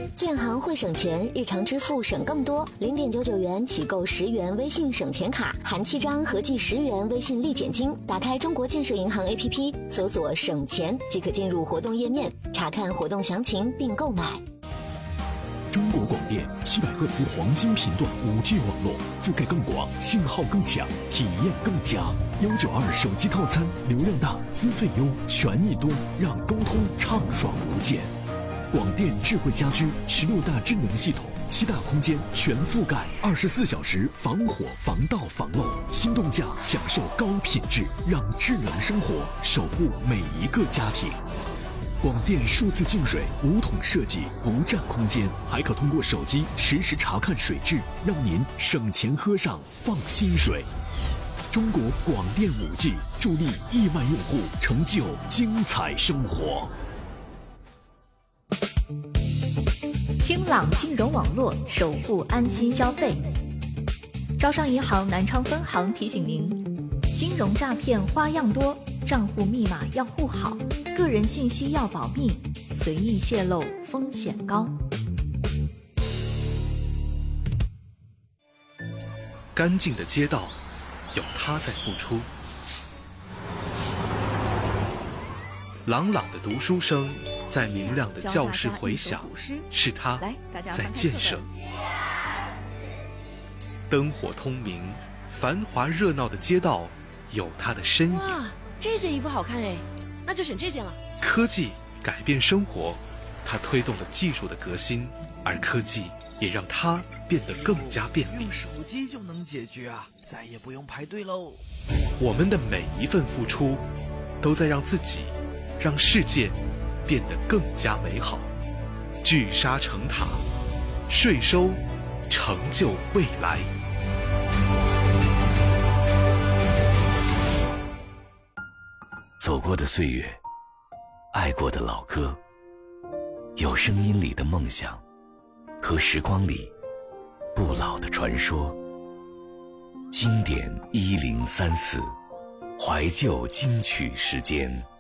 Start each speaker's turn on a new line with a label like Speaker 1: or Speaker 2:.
Speaker 1: 建行会省钱，日常支付省更多。0.99元起购10元微信省钱卡，含7张，合计10元微信立减金。打开中国建设银行 APP， 搜索省钱即可进入活动页面，查看活动详情并购买。
Speaker 2: 中国广电700赫兹黄金频段5G 网络，覆盖更广，信号更强，体验更佳。192手机套餐，流量大，资费优，权益多，让沟通畅爽无间。广电智慧家居16大智能系统，7大空间全覆盖，24小时防火、防盗、防漏。心动价享受高品质，让智能生活守护每一个家庭。广电数字净水无桶设计，不占空间，还可通过手机实时查看水质，让您省钱喝上放心水。中国广电5G助力亿万用户成就精彩生活。
Speaker 3: 清朗金融网络，守护安心消费。招商银行南昌分行提醒您，金融诈骗花样多，账户密码要护好，个人信息要保密，随意泄露风险高。
Speaker 4: 干净的街道，有他在付出；朗朗的读书声，在明亮的教室回响，是他在建设。灯火通明，繁华热闹的街道有它的身影。
Speaker 5: 哇，这件衣服好看哎，那就选这件了。
Speaker 4: 科技改变生活，它推动了技术的革新，而科技也让它变得更加便利。
Speaker 6: 用手机就能解决啊，再也不用排队喽。
Speaker 4: 我们的每一份付出，都在让自己、让世界变得更加美好。聚沙成塔，税收成就未来。
Speaker 7: 走过的岁月，爱过的老歌，有声音里的梦想，和时光里不老的传说。经典1034，怀旧金曲时间。